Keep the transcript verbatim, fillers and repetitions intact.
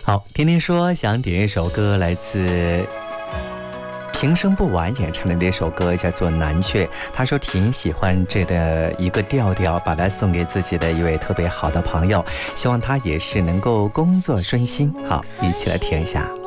好，天天说想点一首歌，来自平生不完演唱的这首歌叫做《南阙》，他说挺喜欢这的一个调调，把它送给自己的一位特别好的朋友，希望他也是能够工作顺心。好，一起来听一下。